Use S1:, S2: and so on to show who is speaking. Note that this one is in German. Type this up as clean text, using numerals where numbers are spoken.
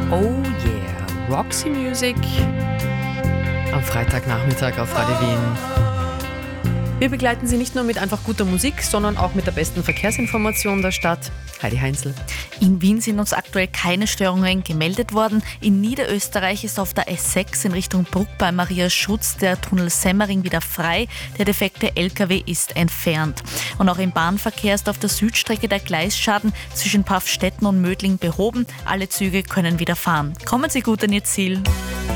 S1: Oh yeah, Roxy Music am Freitagnachmittag auf Radio Wien. Wir begleiten Sie nicht nur mit einfach guter Musik, sondern auch mit der besten Verkehrsinformation der Stadt. Heidi Heinzel.
S2: In Wien sind uns aktuell keine Störungen gemeldet worden. In Niederösterreich ist auf der S6 in Richtung Bruck bei Mariaschutz der Tunnel Semmering wieder frei. Der defekte LKW ist entfernt. Und auch im Bahnverkehr ist auf der Südstrecke der Gleisschaden zwischen Pfaffstätten und Mödling behoben. Alle Züge können wieder fahren. Kommen Sie gut an Ihr Ziel.